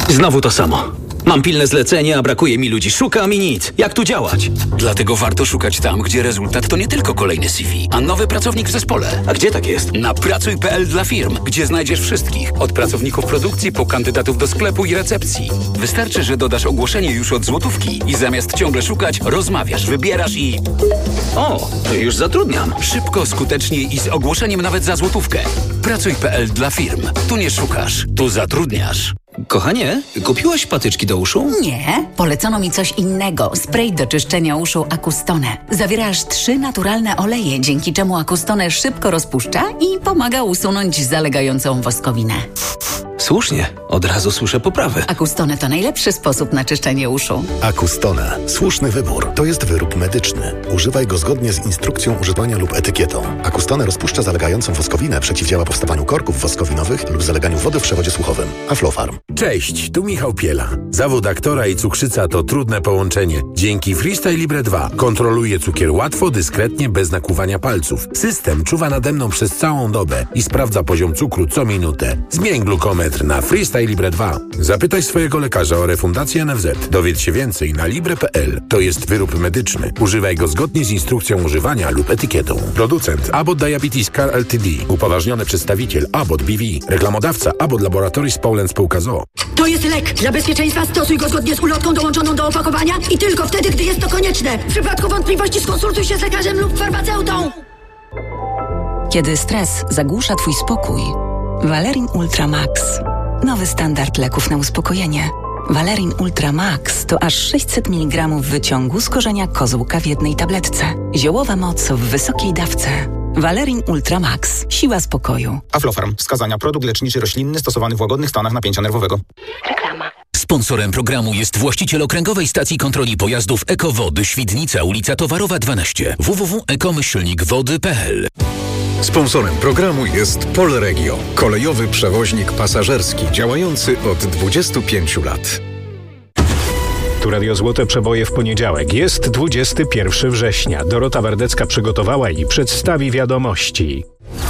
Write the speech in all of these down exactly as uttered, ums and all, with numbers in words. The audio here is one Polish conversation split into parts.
Znowu to samo. Mam pilne zlecenie, a brakuje mi ludzi. Szukam i nic. Jak tu działać? Dlatego warto szukać tam, gdzie rezultat to nie tylko kolejny C V, a nowy pracownik w zespole. A gdzie tak jest? Na pracuj kropka p l dla firm, gdzie znajdziesz wszystkich. Od pracowników produkcji po kandydatów do sklepu i recepcji. Wystarczy, że dodasz ogłoszenie już od złotówki i zamiast ciągle szukać, rozmawiasz, wybierasz i... O, to już zatrudniam. Szybko, skutecznie i z ogłoszeniem nawet za złotówkę. pracuj kropka p l dla firm. Tu nie szukasz, tu zatrudniasz. Kochanie, kupiłaś patyczki do uszu? Nie, polecono mi coś innego. Spray do czyszczenia uszu Acustone. Zawiera aż trzy naturalne oleje, dzięki czemu Acustone szybko rozpuszcza i pomaga usunąć zalegającą woskowinę. Słusznie, od razu słyszę poprawę. Acustone to najlepszy sposób na czyszczenie uszu. Acustone. Słuszny wybór. To jest wyrób medyczny. Używaj go zgodnie z instrukcją używania lub etykietą. Acustone rozpuszcza zalegającą woskowinę, przeciwdziała powstawaniu korków woskowinowych lub zaleganiu wody w przewodzie słuchowym. Aflofarm. Cześć, tu Michał Piela. Zawód aktora i cukrzyca to trudne połączenie. Dzięki Freestyle Libre dwa kontroluję cukier łatwo, dyskretnie, bez nakłuwania palców. System czuwa nade mną przez całą dobę i sprawdza poziom cukru co minutę. Zmień glukometr na Freestyle Libre dwa. Zapytaj swojego lekarza o refundację N F Z. Dowiedz się więcej na libre kropka p l. To jest wyrób medyczny. Używaj go zgodnie z instrukcją używania lub etykietą. Producent Abbott Diabetes Care Ltd. Upoważniony przedstawiciel Abbott B V. Reklamodawca Abbott Laboratories Poland Spółka z o o. To jest lek. Dla bezpieczeństwa stosuj go zgodnie z ulotką dołączoną do opakowania i tylko wtedy, gdy jest to konieczne. W przypadku wątpliwości skonsultuj się z lekarzem lub farmaceutą. Kiedy stres zagłusza twój spokój, Valerin Ultra Max. Nowy standard leków na uspokojenie. Valerin Ultra Max to aż sześćset miligramów wyciągu z korzenia kozłka w jednej tabletce. Ziołowa moc w wysokiej dawce. Valerin Ultra Max. Siła spokoju. Aflofarm. Wskazania: produkt leczniczy roślinny stosowany w łagodnych stanach napięcia nerwowego. Reklama. Sponsorem programu jest właściciel okręgowej stacji kontroli pojazdów Ekowody Świdnica, ulica Towarowa dwanaście. w w w kropka ekomyślnik wody kropka p l. Sponsorem programu jest Polregio, kolejowy przewoźnik pasażerski działający od dwudziestu pięciu lat. Tu Radio Złote Przeboje w poniedziałek. Jest dwudziestego pierwszego września. Dorota Wardecka przygotowała i przedstawi wiadomości.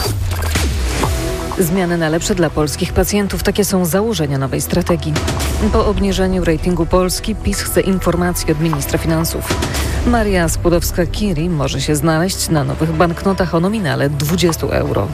Zmiany na lepsze dla polskich pacjentów. Takie są założenia nowej strategii. Po obniżeniu ratingu Polski PiS chce informacji od ministra finansów. Maria Skłodowska-Curie może się znaleźć na nowych banknotach o nominale dwadzieścia euro.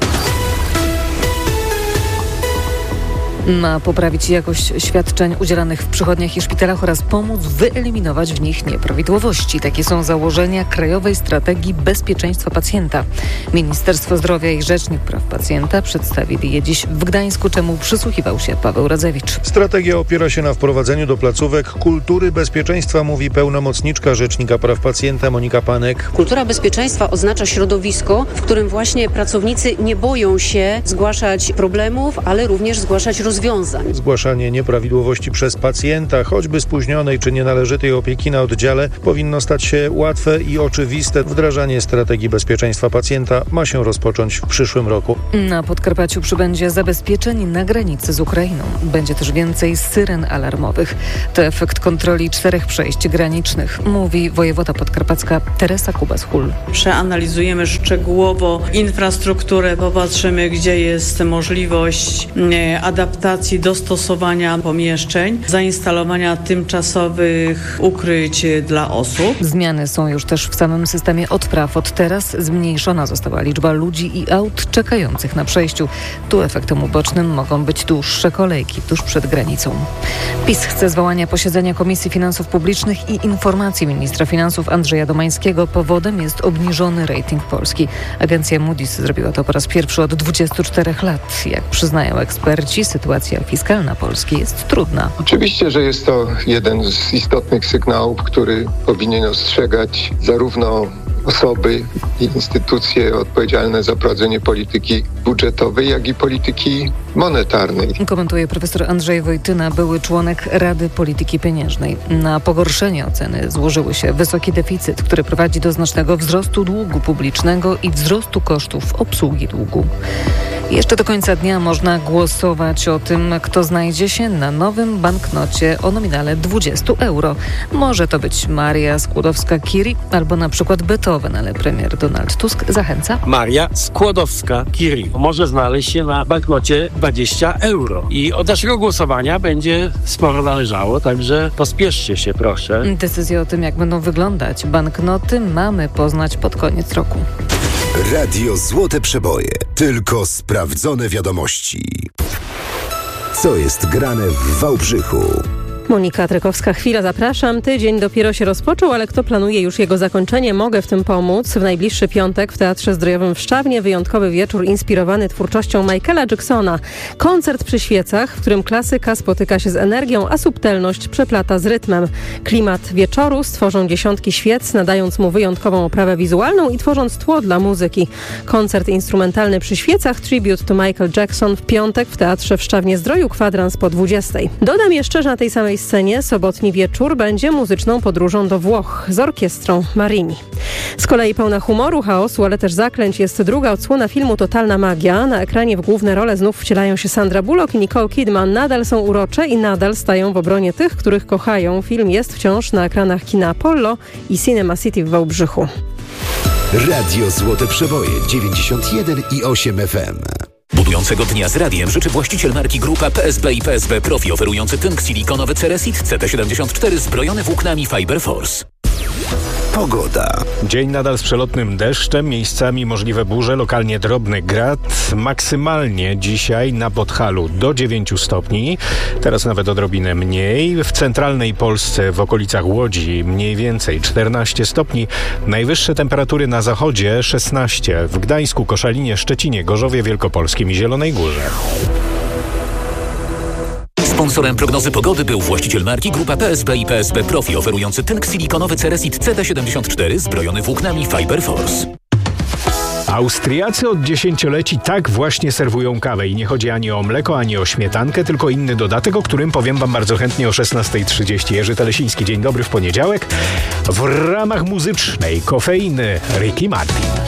Ma poprawić jakość świadczeń udzielanych w przychodniach i szpitalach oraz pomóc wyeliminować w nich nieprawidłowości. Takie są założenia Krajowej Strategii Bezpieczeństwa Pacjenta. Ministerstwo Zdrowia i Rzecznik Praw Pacjenta przedstawili je dziś w Gdańsku, czemu przysłuchiwał się Paweł Radzewicz. Strategia opiera się na wprowadzeniu do placówek kultury bezpieczeństwa, mówi pełnomocniczka Rzecznika Praw Pacjenta Monika Panek. Kultura bezpieczeństwa oznacza środowisko, w którym właśnie pracownicy nie boją się zgłaszać problemów, ale również zgłaszać rozwiązań. Zgłaszanie nieprawidłowości przez pacjenta, choćby spóźnionej czy nienależytej opieki na oddziale, powinno stać się łatwe i oczywiste. Wdrażanie strategii bezpieczeństwa pacjenta ma się rozpocząć w przyszłym roku. Na Podkarpaciu przybędzie zabezpieczeń na granicy z Ukrainą. Będzie też więcej syren alarmowych. To efekt kontroli czterech przejść granicznych, mówi wojewoda podkarpacka Teresa Kubas-Hul. Przeanalizujemy szczegółowo infrastrukturę, popatrzymy, gdzie jest możliwość adaptacji, dostosowania pomieszczeń, zainstalowania tymczasowych ukryć dla osób. Zmiany są już też w samym systemie odpraw. Od teraz zmniejszona została liczba ludzi i aut czekających na przejściu. Tu efektem ubocznym mogą być dłuższe kolejki tuż przed granicą. PiS chce zwołania posiedzenia Komisji Finansów Publicznych i informacji ministra finansów Andrzeja Domańskiego. Powodem jest obniżony rating Polski. Agencja Moody's zrobiła to po raz pierwszy od dwudziestu czterech lat. Jak przyznają eksperci, sytuacja fiskalna Polski jest trudna. Oczywiście, że jest to jeden z istotnych sygnałów, który powinien ostrzegać zarówno osoby i instytucje odpowiedzialne za prowadzenie polityki budżetowej, jak i polityki monetarnej. Komentuje profesor Andrzej Wojtyna, były członek Rady Polityki Pieniężnej. Na pogorszenie oceny złożyły się wysoki deficyt, który prowadzi do znacznego wzrostu długu publicznego i wzrostu kosztów obsługi długu. Jeszcze do końca dnia można głosować o tym, kto znajdzie się na nowym banknocie o nominale dwadzieścia euro. Może to być Maria Skłodowska-Curie albo na przykład Beethoven, ale premier Donald Tusk zachęca. Maria Skłodowska-Curie może znaleźć się na banknocie dwadzieścia euro. I od naszego głosowania będzie sporo należało, także pospieszcie się, proszę. Decyzję o tym, jak będą wyglądać banknoty, mamy poznać pod koniec roku. Radio Złote Przeboje. Tylko sprawdzone wiadomości. Co jest grane w Wałbrzychu? Monika Trykowska, chwila, zapraszam. Tydzień dopiero się rozpoczął, ale kto planuje już jego zakończenie, mogę w tym pomóc. W najbliższy piątek w Teatrze Zdrojowym w Szczawnie wyjątkowy wieczór inspirowany twórczością Michaela Jacksona. Koncert przy świecach, w którym klasyka spotyka się z energią, a subtelność przeplata z rytmem. Klimat wieczoru stworzą dziesiątki świec, nadając mu wyjątkową oprawę wizualną i tworząc tło dla muzyki. Koncert instrumentalny przy świecach Tribute to Michael Jackson w piątek w Teatrze w Szczawnie Zdroju, kwadrans po dwudziestej. Dodam jeszcze, że na tej samej scenie sobotni wieczór będzie muzyczną podróżą do Włoch z orkiestrą Marini. Z kolei pełna humoru, chaosu, ale też zaklęć jest druga odsłona filmu Totalna Magia. Na ekranie w główne role znów wcielają się Sandra Bullock i Nicole Kidman. Nadal są urocze i nadal stają w obronie tych, których kochają. Film jest wciąż na ekranach kina Apollo i Cinema City w Wałbrzychu. Radio Złote Przeboje dziewięćdziesiąt jeden i osiem F M. Budującego dnia z radiem życzy właściciel marki Grupa P S B i P S B Profi, oferujący tynk silikonowy Ceresit C T siedemdziesiąt cztery zbrojony włóknami Fiber Force. Pogoda. Dzień nadal z przelotnym deszczem, miejscami możliwe burze, lokalnie drobny grad. Maksymalnie dzisiaj na Podhalu do dziewięciu stopni, teraz nawet odrobinę mniej. W centralnej Polsce, w okolicach Łodzi mniej więcej czternaście stopni. Najwyższe temperatury na zachodzie szesnaście. W Gdańsku, Koszalinie, Szczecinie, Gorzowie Wielkopolskim i Zielonej Górze. Sponsorem prognozy pogody był właściciel marki Grupa P S B i P S B Profi, oferujący tynk silikonowy Ceresit C T siedemdziesiąt cztery zbrojony włóknami Fiber Force. Austriacy od dziesięcioleci tak właśnie serwują kawę i nie chodzi ani o mleko, ani o śmietankę, tylko inny dodatek, o którym powiem wam bardzo chętnie o szesnastej trzydzieści. Jerzy Telesiński, dzień dobry w poniedziałek. W ramach muzycznej kofeiny Ricky Martin.